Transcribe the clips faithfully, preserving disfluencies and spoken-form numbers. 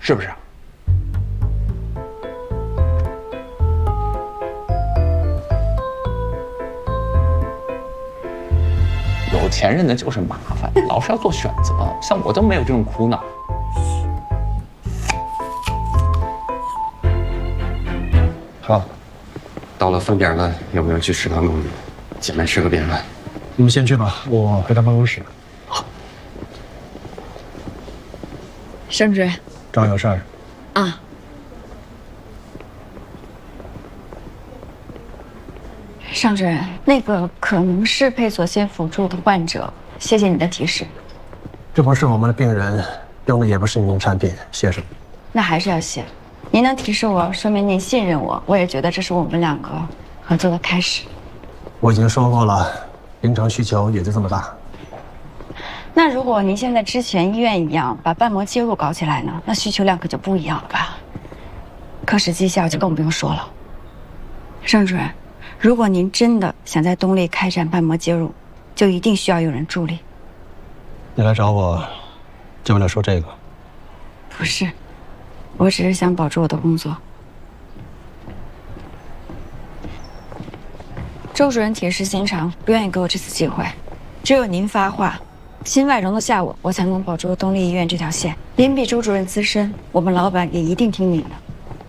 是不是？有钱人呢就是麻烦，老是要做选择。像我都没有这种苦恼。 好， 到了饭点了，有没有去食堂跟我们姐妹吃个便饭？ 你们先去吧，我回到办公室。好。 盛主任， 找我有事儿。 啊。尚主任，那个可能是配左线辅助的患者，谢谢你的提示。 这不是我们的病人，用的也不是你的产品，谢什么？ 那还是要谢。您能提示我，说明您信任我，我也觉得这是我们两个合作的开始。 我已经说过了，临床需求也就这么大。 那如果您现在之前医院一样把瓣膜接入搞起来呢，那需求量可就不一样了吧？科室绩效就更不用说了。盛主任，如果您真的想在东丽开展瓣膜接入，就一定需要有人助力。 你来找我，就为了说这个？ 不是，我只是想保住我的工作。周主任铁石心肠，不愿意给我这次机会。只有您发话，心外容得下我，我才能保住东丽医院这条线。您比周主任资深，我们老板也一定听您的。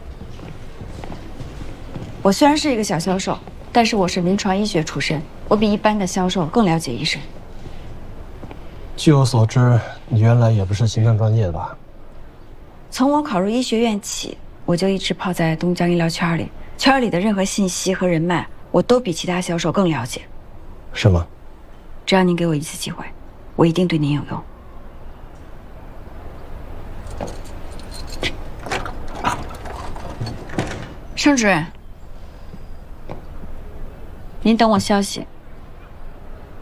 我虽然是一个小销售，但是我是临床医学出身，我比一般的销售更了解医生。 据我所知，你原来也不是行政专业的吧？ 从我考入医学院起，我就一直泡在东江医疗圈里，圈里的任何信息和人脉，我都比其他销售更了解。 是吗？ 只要您给我一次机会，我一定对您有用。盛主任，您等我消息。